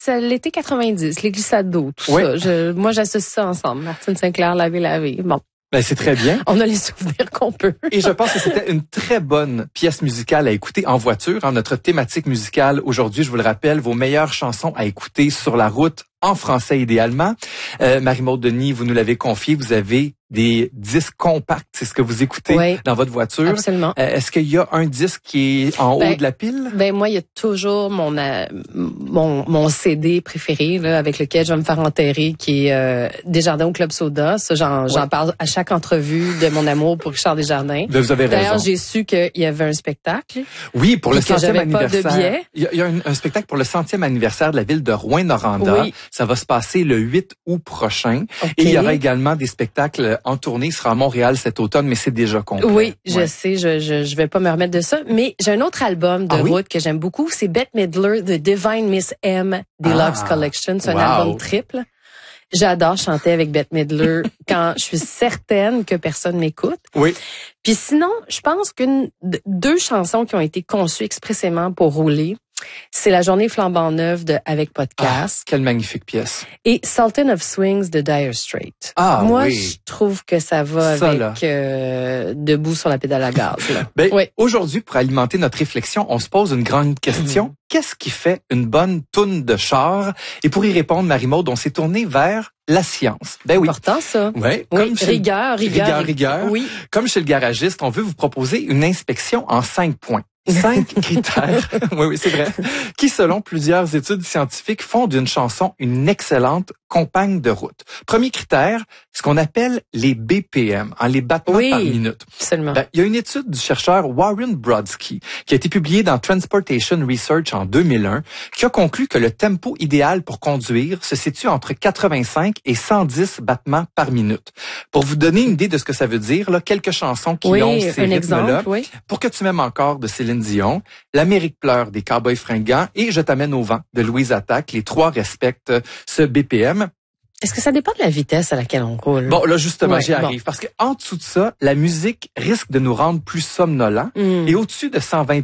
c'est l'été 90, les glissades d'eau, tout ça. Moi, j'associe ça ensemble. Martine Sinclair, laver. Bon. Ben, c'est très bien. On a les souvenirs qu'on peut. Et je pense que c'était une très bonne pièce musicale à écouter en voiture. Notre thématique musicale aujourd'hui, je vous le rappelle, vos meilleures chansons à écouter sur la route, en français idéalement. Marie-Maude Denis, vous nous l'avez confié, vous avez des disques compacts, c'est ce que vous écoutez dans votre voiture. Absolument. Est-ce qu'il y a un disque qui est en haut de la pile? Ben moi, il y a toujours mon CD préféré là, avec lequel je vais me faire enterrer, qui est Desjardins au Club Soda. Ça, j'en parle à chaque entrevue de mon amour pour Richard Desjardins. Vous avez raison. D'ailleurs, j'ai su qu'il y avait un spectacle. Oui, pour le 100e anniversaire. Pas de billets. Il y a un spectacle pour le 100e anniversaire de la ville de Rouyn-Noranda. Oui. Ça va se passer le 8 août prochain. Okay. Et il y aura également des spectacles en tournée. Il sera à Montréal cet automne, mais c'est déjà complet. Oui, je sais, je vais pas me remettre de ça. Mais j'ai un autre album de route que j'aime beaucoup. C'est Bette Midler, The Divine Miss M Deluxe Collection. C'est un album triple. J'adore chanter avec Bette Midler quand je suis certaine que personne m'écoute. Oui. Puis sinon, je pense deux chansons qui ont été conçues expressément pour rouler. C'est La Journée flambant neuve de Avec Podcast. Quelle magnifique pièce. Et Sultan of Swings de Dire Straits. Moi, je trouve que ça va avec Debout sur la pédale à gaz. Là. Aujourd'hui, pour alimenter notre réflexion, on se pose une grande question. Qu'est-ce qui fait une bonne toune de char? Et pour y répondre, Marie-Maude, on s'est tourné vers la science. Ben oui. Important, ça. Oui. Rigueur. Oui. Comme chez le garagiste, on veut vous proposer une inspection en 5 points. 5 critères, oui, c'est vrai, qui, selon plusieurs études scientifiques, font d'une chanson une excellente compagne de route. Premier critère, ce qu'on appelle les BPM, les battements par minute. Absolument. Il y a une étude du chercheur Warren Brodsky qui a été publiée dans Transportation Research en 2001, qui a conclu que le tempo idéal pour conduire se situe entre 85 et 110 battements par minute. Pour vous donner une idée de ce que ça veut dire, là, quelques chansons qui ont ces rythmes-là. Pour que tu m'aimes encore de Céline Dion, L'Amérique pleure des Cowboys fringants et Je t'amène au vent de Louise Attaque. Les trois respectent ce BPM. Est-ce que ça dépend de la vitesse à laquelle on roule? Bon, là, justement, j'y arrive. Parce que en dessous de ça, la musique risque de nous rendre plus somnolents. Et au-dessus de 120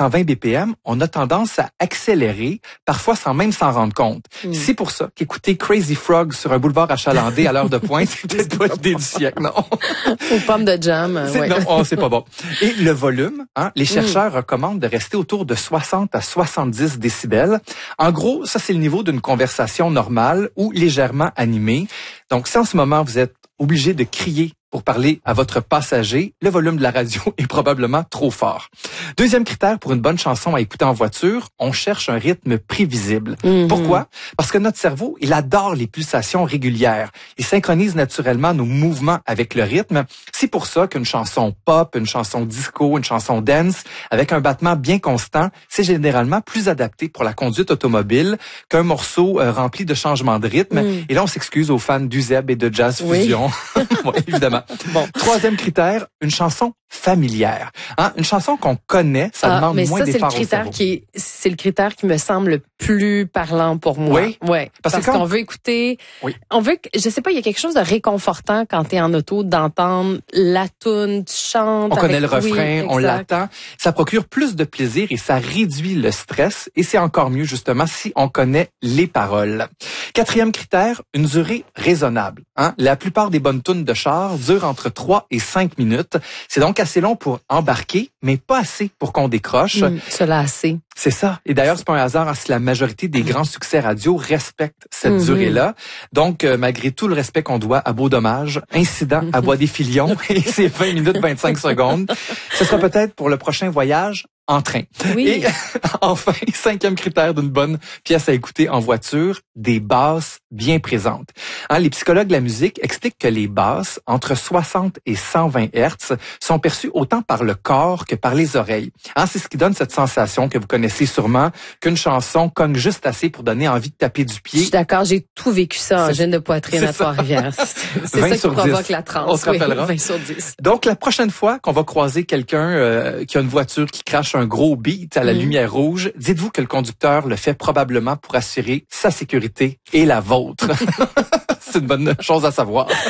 BPM, on a tendance à accélérer, parfois sans même s'en rendre compte. C'est pour ça qu'écouter Crazy Frog sur un boulevard achalandé à l'heure de pointe, c'est peut-être pas l'idée du siècle, non? Aux pommes de jam, Non, c'est pas bon. Et le volume, les chercheurs recommandent de rester autour de 60 à 70 décibels. En gros, ça, c'est le niveau d'une conversation normale ou légèrement animé. Donc, si en ce moment, vous êtes obligé de crier pour parler à votre passager, le volume de la radio est probablement trop fort. Deuxième critère pour une bonne chanson à écouter en voiture, on cherche un rythme prévisible. Pourquoi? Parce que notre cerveau, il adore les pulsations régulières. Il synchronise naturellement nos mouvements avec le rythme. C'est pour ça qu'une chanson pop, une chanson disco, une chanson dance, avec un battement bien constant, c'est généralement plus adapté pour la conduite automobile qu'un morceau rempli de changements de rythme. Et là, on s'excuse aux fans d'Uzeb et de Jazz Fusion. Évidemment. Bon, troisième critère, une chanson familière. Une chanson qu'on connaît, ça demande moins d'efforts au cerveau. C'est le critère qui me semble le plus parlant pour moi. Oui. Parce qu'on veut écouter, on veut, je sais pas, il y a quelque chose de réconfortant quand t'es en auto d'entendre la toune, tu chantes. On connaît le refrain, on l'attend. Ça procure plus de plaisir et ça réduit le stress. Et c'est encore mieux, justement, si on connaît les paroles. Quatrième critère, une durée raisonnable. La plupart des bonnes tounes de char durent entre 3 et 5 minutes. C'est donc assez long pour embarquer, mais pas assez pour qu'on décroche. Cela assez. C'est ça. Et d'ailleurs, c'est pas un hasard si la majorité des grands succès radio respectent cette durée-là. Donc, malgré tout le respect qu'on doit à Beau Dommage, Incident à Bois des Filions et c'est 20 minutes 25 secondes, ce sera peut-être pour le prochain voyage en train. Et enfin, cinquième critère d'une bonne pièce à écouter en voiture, des basses bien présentes. Les psychologues de la musique expliquent que les basses, entre 60 et 120 Hz, sont perçues autant par le corps que par les oreilles. C'est ce qui donne cette sensation que vous connaissez sûrement, qu'une chanson cogne juste assez pour donner envie de taper du pied. Je suis d'accord, j'ai tout vécu ça en gêne de poitrine à Trois-Rivières. C'est ça qui provoque la transe. On se rappellera. 20 sur 10. Donc, la prochaine fois qu'on va croiser quelqu'un qui a une voiture qui crache un gros beat à la lumière rouge, dites-vous que le conducteur le fait probablement pour assurer sa sécurité et la vôtre. C'est une bonne chose à savoir.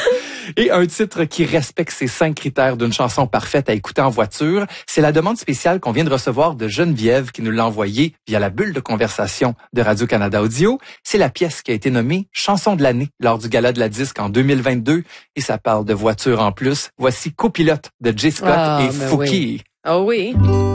Et un titre qui respecte ces 5 critères d'une chanson parfaite à écouter en voiture, c'est la demande spéciale qu'on vient de recevoir de Geneviève qui nous l'a envoyée via la bulle de conversation de Radio-Canada Audio. C'est la pièce qui a été nommée Chanson de l'année lors du Gala de la disque en 2022 et ça parle de voiture en plus. Voici Copilote de J. Scott et Fouki. Oui. Oh oui.